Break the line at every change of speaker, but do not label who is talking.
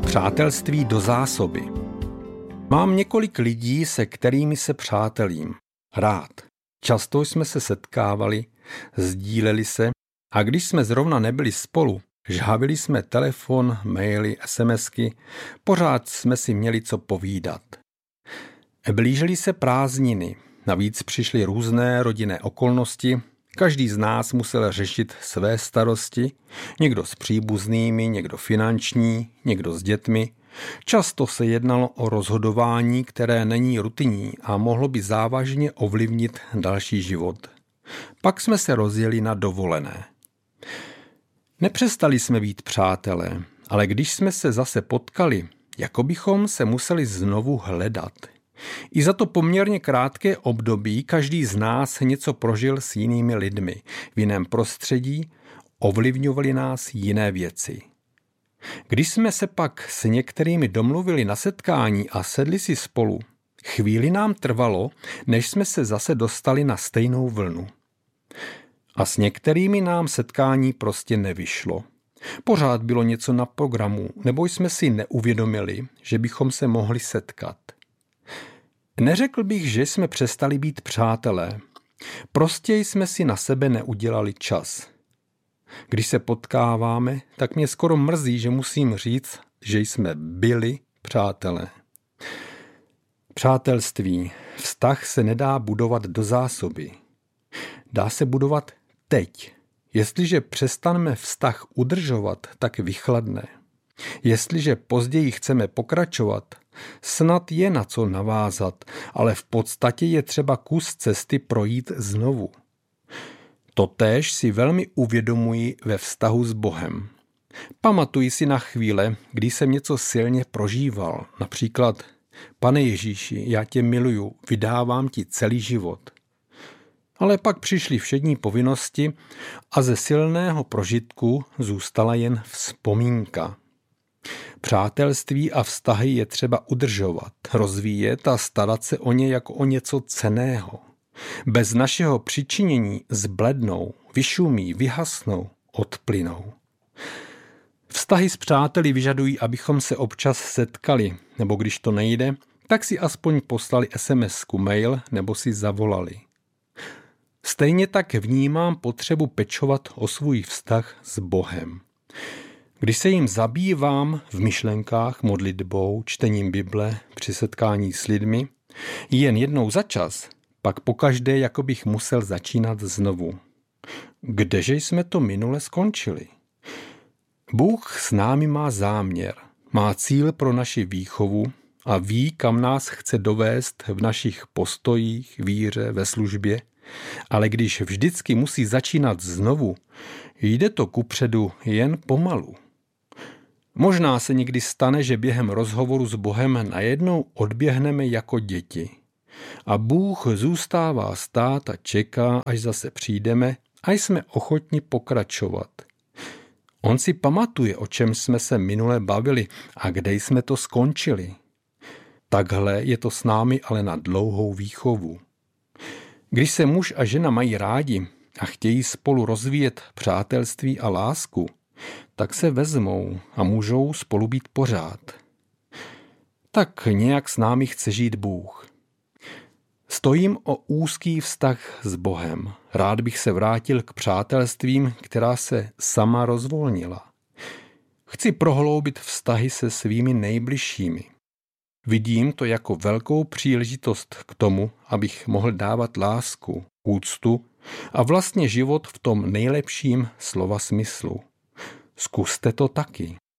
Přátelství do zásoby. Mám několik lidí, se kterými se přátelím. Rád. Často jsme se setkávali, sdíleli se a když jsme zrovna nebyli spolu, žhavili jsme telefon, maily, SMSky, pořád jsme si měli co povídat. Blížily se prázdniny, navíc přišly různé rodinné okolnosti, každý z nás musel řešit své starosti, někdo s příbuznými, někdo finanční, někdo s dětmi. Často se jednalo o rozhodování, které není rutinní a mohlo by závažně ovlivnit další život. Pak jsme se rozjeli na dovolené. Nepřestali jsme být přátelé, ale když jsme se zase potkali, jako bychom se museli znovu hledat. I za to poměrně krátké období každý z nás něco prožil s jinými lidmi, v jiném prostředí, ovlivňovaly nás jiné věci. Když jsme se pak s některými domluvili na setkání a sedli si spolu, chvíli nám trvalo, než jsme se zase dostali na stejnou vlnu. A s některými nám setkání prostě nevyšlo. Pořád bylo něco na programu, nebo jsme si neuvědomili, že bychom se mohli setkat. Neřekl bych, že jsme přestali být přátelé. Prostě jsme si na sebe neudělali čas. Když se potkáváme, tak mě skoro mrzí, že musím říct, že jsme byli přátelé. Přátelství, vztah se nedá budovat do zásoby. Dá se budovat teď. Jestliže přestaneme vztah udržovat, tak vychladne. Jestliže později chceme pokračovat, snad je na co navázat, ale v podstatě je třeba kus cesty projít znovu. Totéž si velmi uvědomuji ve vztahu s Bohem. Pamatuji si na chvíle, kdy jsem něco silně prožíval, například: Pane Ježíši, já tě miluju, vydávám ti celý život. Ale pak přišly všední povinnosti a ze silného prožitku zůstala jen vzpomínka. Přátelství a vztahy je třeba udržovat, rozvíjet a starat se o ně jako o něco cenného. Bez našeho přičinění zblednou, vyšumí, vyhasnou, odplynou. Vztahy s přáteli vyžadují, abychom se občas setkali, nebo když to nejde, tak si aspoň poslali SMS-ku, mail nebo si zavolali. Stejně tak vnímám potřebu pečovat o svůj vztah s Bohem. Když se jim zabývám v myšlenkách, modlitbou, čtením Bible, při setkání s lidmi, jen jednou za čas, pak pokaždé jako bych musel začínat znovu. Kdeže jsme to minule skončili? Bůh s námi má záměr, má cíl pro naši výchovu a ví, kam nás chce dovést v našich postojích, víře, ve službě, ale když vždycky musí začínat znovu, jde to kupředu jen pomalu. Možná se někdy stane, že během rozhovoru s Bohem najednou odběhneme jako děti. A Bůh zůstává stát a čeká, až zase přijdeme a jsme ochotni pokračovat. On si pamatuje, o čem jsme se minule bavili a kde jsme to skončili. Takhle je to s námi ale na dlouhou výchovu. Když se muž a žena mají rádi a chtějí spolu rozvíjet přátelství a lásku, tak se vezmou a můžou spolu být pořád. Tak nějak s námi chce žít Bůh. Stojím o úzký vztah s Bohem. Rád bych se vrátil k přátelstvím, která se sama rozvolnila. Chci prohloubit vztahy se svými nejbližšími. Vidím to jako velkou příležitost k tomu, abych mohl dávat lásku, úctu a vlastně život v tom nejlepším slova smyslu. Zkuste to taky.